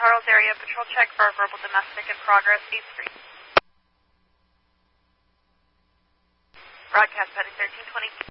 Charles area, patrol check for a verbal domestic in progress, 8th Street. Broadcast heading 1320.